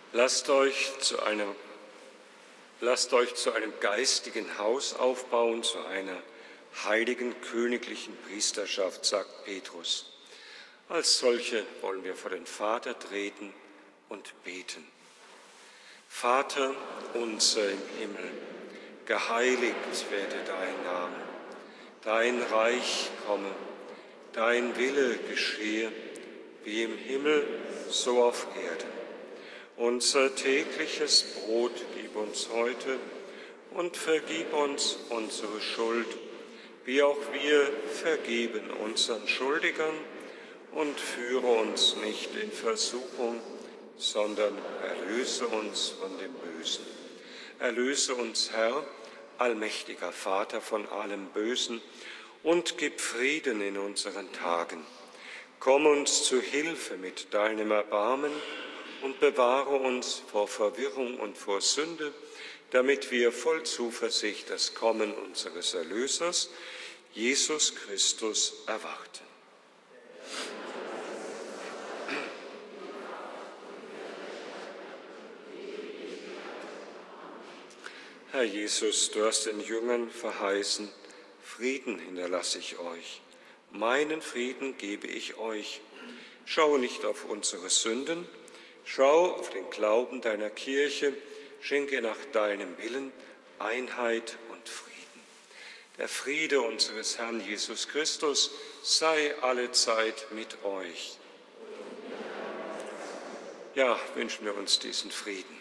Lasst euch zu einem geistigen Haus aufbauen, zu einer heiligen königlichen Priesterschaft, sagt Petrus. Als solche wollen wir vor den Vater treten und beten. Vater unser im Himmel, geheiligt werde dein Name, dein Reich komme, dein Wille geschehe, wie im Himmel, so auf Erden. Unser tägliches Brot gib uns heute und vergib uns unsere Schuld, wie auch wir vergeben unseren Schuldigern, und führe uns nicht in Versuchung, sondern erlöse uns von dem Bösen. Erlöse uns, Herr, allmächtiger Vater, von allem Bösen und gib Frieden in unseren Tagen. Komm uns zu Hilfe mit deinem Erbarmen und bewahre uns vor Verwirrung und vor Sünde, damit wir voll Zuversicht das Kommen unseres Erlösers, Jesus Christus, erwarten. Herr Jesus, du hast den Jüngern verheißen, Frieden hinterlasse ich euch, meinen Frieden gebe ich euch. Schau nicht auf unsere Sünden, schau auf den Glauben deiner Kirche, schenke nach deinem Willen Einheit und Frieden. Der Friede unseres Herrn Jesus Christus sei allezeit mit euch. Ja, wünschen wir uns diesen Frieden.